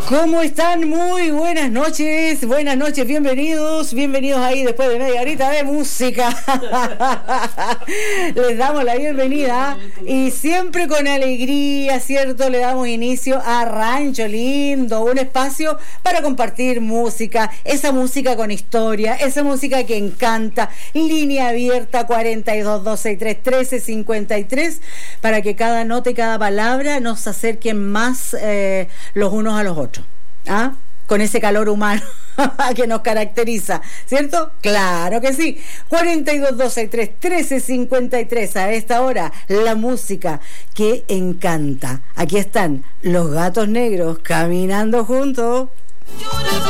¿Cómo están? Muy buenas noches, bienvenidos ahí después de media horita de música. Les damos la bienvenida y siempre con alegría, ¿cierto? Le damos inicio a Rancho Lindo, un espacio para compartir música, esa música con historia, esa música que encanta. Línea abierta 42-263-1353 para que cada nota y cada palabra nos acerquen más los unos a los otros. ¿Ah? Con ese calor humano que nos caracteriza, ¿cierto? Claro que sí. 42-263-1353 a esta hora, la música que encanta. Aquí están los Gatos Negros caminando juntos.